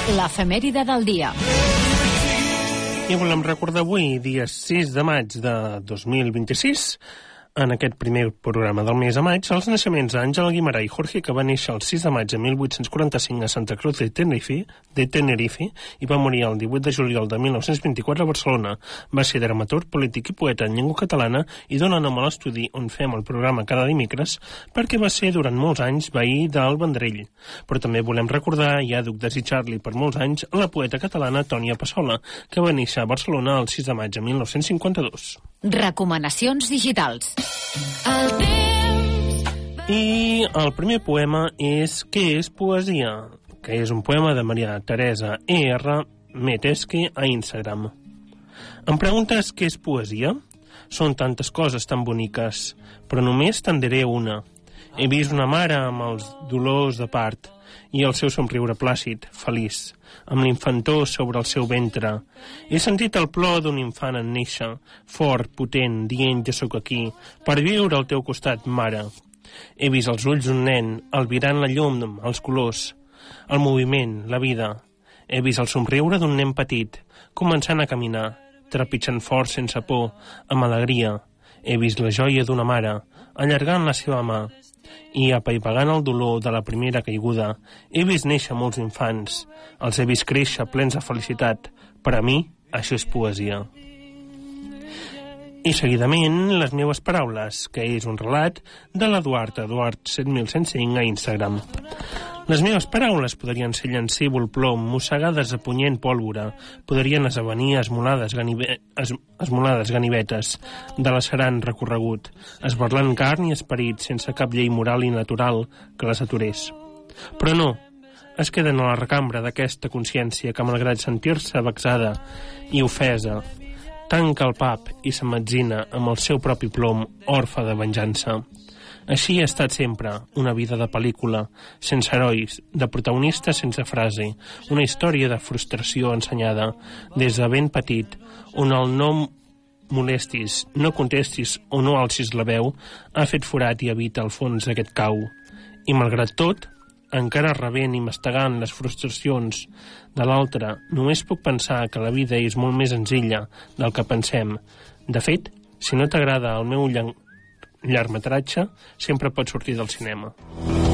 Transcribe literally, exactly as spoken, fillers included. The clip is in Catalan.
L'efemèride del dia. I volem recordar avui, dia sis de maig de dos mil vint-i-sis, en aquest primer programa del mes de maig, els naixements d'Àngel Guimarà i Jorge, que va néixer el sis de maig de mil vuit-cents quaranta-cinc a Santa Cruz de Tenerife, de Tenerife i va morir el divuit de juliol de mil nou-cents vint-i-quatre a Barcelona. Va ser dramaturg, polític i poeta en llengua catalana i dona nom a l'estudi on fem el programa cada dimecres perquè va ser durant molts anys veí del Vendrell. Però també volem recordar i ha duc desitjar-li per molts anys la poeta catalana Tònia Passola, que va néixer a Barcelona el sis de maig de mil nou-cents cinquanta-dos. Recomanacions digitals. I el primer poema és Què és poesia?, que és un poema de Maria Teresa E R Meteski a Instagram. Em preguntes què és poesia? Són tantes coses tan boniques, però només te'n diré una. He vist una mare amb els dolors de part i el seu somriure plàcid, feliç, amb l'infantó sobre el seu ventre. He sentit el plor d'un infant en néixer, fort, potent, dient jo sóc aquí, per viure al teu costat, mare. He vist els ulls d'un nen, albirant la llum, els colors, el moviment, la vida. He vist el somriure d'un nen petit, començant a caminar, trepitjant fort sense por, amb alegria. He vist la joia d'una mare, allargant la seva mà, i apaivagant el dolor de la primera caiguda. He vist néixer molts infants, els he vist créixer plens de felicitat. Per a mi, això és poesia. I seguidament, les meves paraules, que és un relat de l'Eduard, Eduard set mil cent cinc a Instagram. Les meves paraules podrien ser llancívol plom, mossegades a punyent pólvora, podrien esdevenir esmolades, ganive... es... esmolades ganivetes de l'acerant recorregut, esberlant carn i esperit sense cap llei moral i natural que les aturés. Però no, es queden a la recambra d'aquesta consciència que, malgrat sentir-se vexada i ofesa, tanca el pap i s'amatzina amb el seu propi plom orfe de venjança. Així ha estat sempre, una vida de pel·lícula, sense herois, de protagonista sense frase, una història de frustració ensenyada, des de ben petit, on el no molestis, no contestis o no alcis la veu, ha fet forat i habita al fons d'aquest cau. I malgrat tot, encara rebent i mastegant les frustracions de l'altre, només puc pensar que la vida és molt més senzilla del que pensem. De fet, si no t'agrada el meu llenguatge, llargmetratge, sempre pot sortir del cinema.